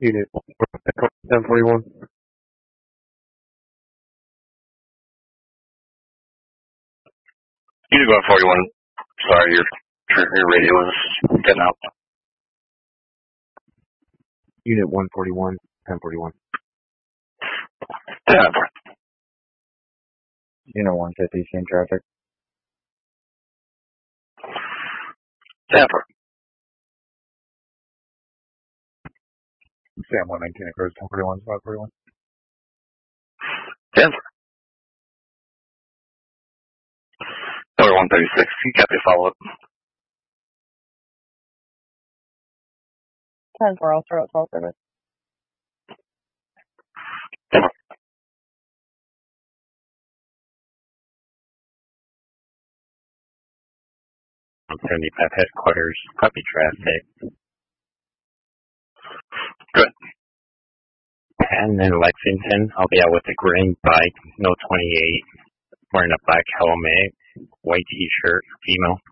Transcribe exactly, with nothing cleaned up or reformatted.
Unit ten forty-one. Unit one forty-one. Sorry, your your radio is getting out. Unit one forty-one, ten forty-one. Yeah. Unit one fifty, same traffic. Tampa. Sam one nineteen across ten forty-one, five forty-one. Denver. Number one thirty-six. You got the follow-up. ten four, I'll throw out call service. Denver. seventy-five headquarters, copy traffic. Good. And in Lexington, I'll be out with a green bike, no twenty-eight, wearing a black helmet, white t-shirt, female.